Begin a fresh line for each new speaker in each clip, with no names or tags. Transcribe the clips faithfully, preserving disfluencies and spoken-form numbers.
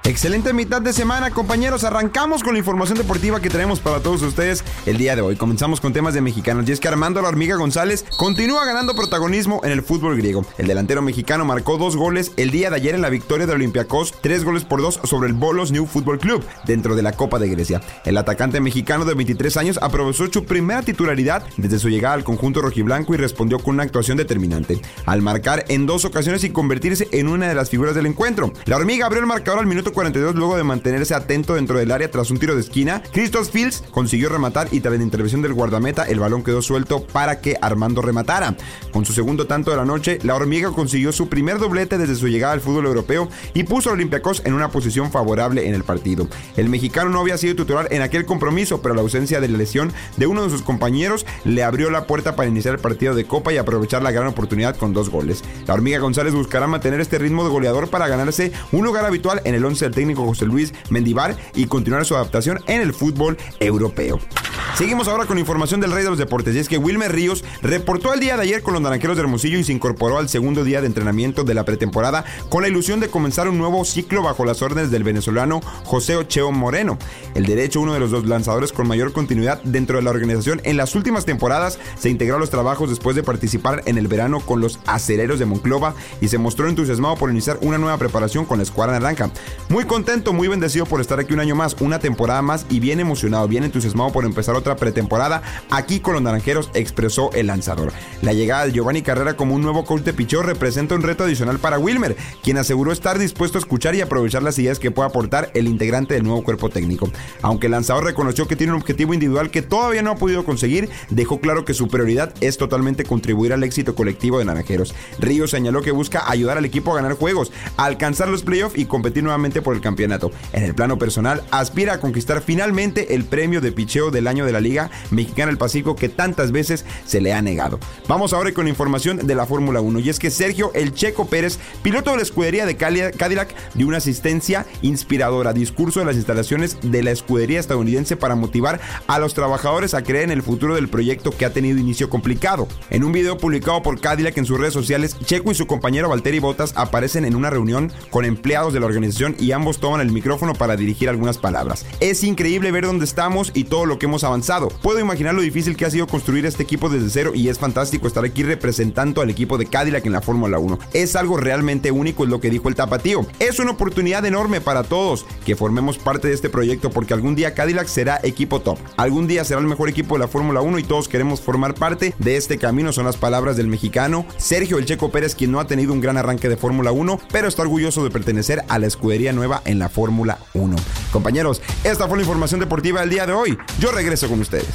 Excelente mitad de semana, compañeros. Arrancamos con la información deportiva que tenemos para todos ustedes el día de hoy. Comenzamos con temas de mexicanos y es que Armando La Hormiga González continúa ganando protagonismo en el fútbol griego. El delantero mexicano marcó dos goles el día de ayer en la victoria de Olympiacos, tres goles por dos sobre el Volos New Football Club dentro de la Copa de Grecia. El atacante mexicano de veintitrés años aprovechó su primera titularidad desde su llegada al conjunto rojiblanco y respondió con una actuación determinante, al marcar en dos ocasiones y convertirse en una de las figuras del encuentro. La Hormiga abrió el marcador al minuto cuarenta y dos luego de mantenerse atento dentro del área tras un tiro de esquina. Christos Fields consiguió rematar y tras la intervención del guardameta el balón quedó suelto para que Armando rematara. Con su segundo tanto de la noche, la Hormiga consiguió su primer doblete desde su llegada al fútbol europeo y puso a Olympiacos en una posición favorable en el partido. El mexicano no había sido titular en aquel compromiso, pero la ausencia de la lesión de uno de sus compañeros le abrió la puerta para iniciar el partido de Copa y aprovechar la gran oportunidad con dos goles. La Hormiga González buscará mantener este ritmo de goleador para ganarse un lugar habitual en el once del técnico José Luis Mendívil y continuar su adaptación en el fútbol europeo. Seguimos ahora con información del rey de los deportes, y es que Wilmer Ríos reportó el día de ayer con los Naranjeros de Hermosillo y se incorporó al segundo día de entrenamiento de la pretemporada con la ilusión de comenzar un nuevo ciclo bajo las órdenes del venezolano José Ocheo Moreno. El derecho, uno de los dos lanzadores con mayor continuidad dentro de la organización en las últimas temporadas, se integró a los trabajos después de participar en el verano con los Acereros de Monclova y se mostró entusiasmado por iniciar una nueva preparación con la escuadra naranja. Muy contento, muy bendecido por estar aquí un año más, una temporada más y bien emocionado, bien entusiasmado por empezar otra pretemporada aquí con los Naranjeros, expresó el lanzador. La llegada de Giovanni Carrera como un nuevo coach de picheo representa un reto adicional para Wilmer, quien aseguró estar dispuesto a escuchar y aprovechar las ideas que pueda aportar el integrante del nuevo cuerpo técnico. Aunque el lanzador reconoció que tiene un objetivo individual que todavía no ha podido conseguir, dejó claro que su prioridad es totalmente contribuir al éxito colectivo de Naranjeros. Ríos señaló que busca ayudar al equipo a ganar juegos, a alcanzar los playoffs y competir nuevamente por el campeonato. En el plano personal, aspira a conquistar finalmente el premio de picheo del año de la Liga Mexicana del Pacífico que tantas veces se le ha negado. Vamos ahora con información de la Fórmula uno, y es que Sergio El Checo Pérez, piloto de la escudería de Cadillac, dio una asistencia inspiradora, discurso de las instalaciones de la escudería estadounidense para motivar a los trabajadores a creer en el futuro del proyecto que ha tenido inicio complicado. En un video publicado por Cadillac en sus redes sociales, Checo y su compañero Valtteri Bottas aparecen en una reunión con empleados de la organización y ambos toman el micrófono para dirigir algunas palabras. Es increíble ver dónde estamos y todo lo que hemos avanzado. Puedo imaginar lo difícil que ha sido construir este equipo desde cero y es fantástico estar aquí representando al equipo de Cadillac en la Fórmula uno. Es algo realmente único, es lo que dijo el tapatío. Es una oportunidad enorme para todos que formemos parte de este proyecto porque algún día Cadillac será equipo top. Algún día será el mejor equipo de la Fórmula uno y todos queremos formar parte de este camino, son las palabras del mexicano Sergio El Checo Pérez, quien no ha tenido un gran arranque de Fórmula uno, pero está orgulloso de pertenecer a la escudería nueva en la Fórmula uno. Compañeros, esta fue la información deportiva del día de hoy. Yo regreso con ustedes.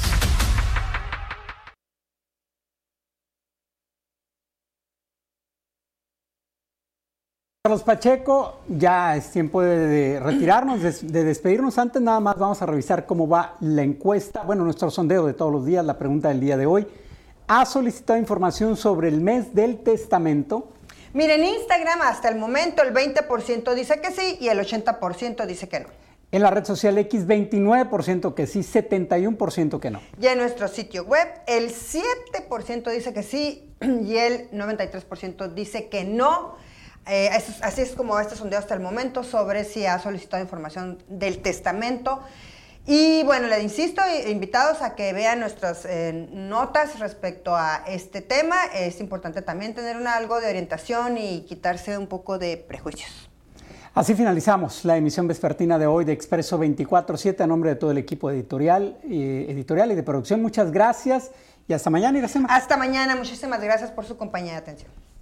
Carlos Pacheco, ya es tiempo de, de retirarnos, de, de despedirnos. Antes nada más vamos a revisar cómo va la encuesta, bueno, nuestro sondeo de todos los días, la pregunta del día de hoy. ¿Ha solicitado información sobre el mes del testamento?
Mire, en Instagram hasta el momento el veinte por ciento dice que sí y el ochenta por ciento dice que no.
En la red social X, veintinueve por ciento que sí, setenta y uno por ciento que no.
Y en nuestro sitio web, el siete por ciento dice que sí y el noventa y tres por ciento dice que no. Eh, así es como este sondeo hasta el momento sobre si ha solicitado información del testamento. Y bueno, les insisto, invitados a que vean nuestras eh, notas respecto a este tema. Es importante también tener una, algo de orientación y quitarse un poco de prejuicios.
Así finalizamos la emisión vespertina de hoy de Expreso veinticuatro siete a nombre de todo el equipo editorial, eh, editorial y de producción. Muchas gracias y hasta mañana, Iracema.
Hasta mañana, muchísimas gracias por su compañía y atención.